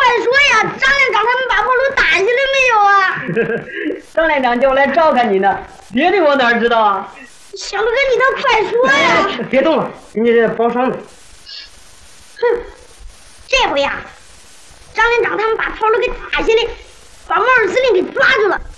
说呀，张连长他们把炮楼打下来没有啊？ 张连长叫我来照看你呢，别的我哪知道啊？ 小哥，你倒快说呀！ 别动了，你这包伤的。 哼，这回呀，张连长他们把炮楼给打下来，把毛尔司令给抓住了。